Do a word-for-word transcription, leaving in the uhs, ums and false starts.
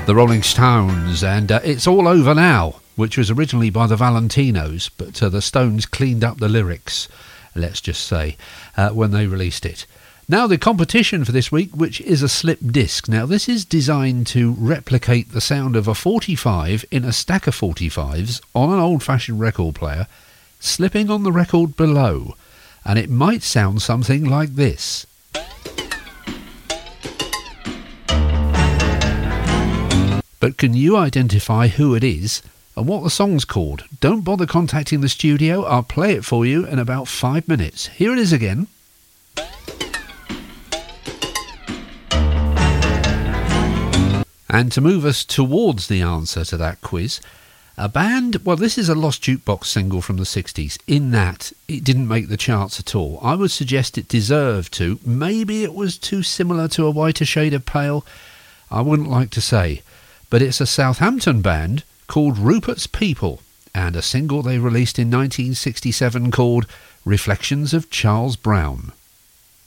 The Rolling Stones, and uh, It's All Over Now, which was originally by the Valentinos, but uh, the Stones cleaned up the lyrics, let's just say, uh, when they released it. Now the competition for this week, which is a slip disc. Now this is designed to replicate the sound of a forty-five in a stack of forty-fives on an old-fashioned record player, slipping on the record below, and it might sound something like this. But can you identify who it is and what the song's called? Don't bother contacting the studio. I'll play it for you in about five minutes. Here it is again. And to move us towards the answer to that quiz, a band, well, this is a Lost Jukebox single from the sixties, in that it didn't make the charts at all. I would suggest it deserved to. Maybe it was too similar to A Whiter Shade of Pale. I wouldn't like to say. But it's a Southampton band called Rupert's People, and a single they released in nineteen sixty-seven called Reflections of Charles Brown.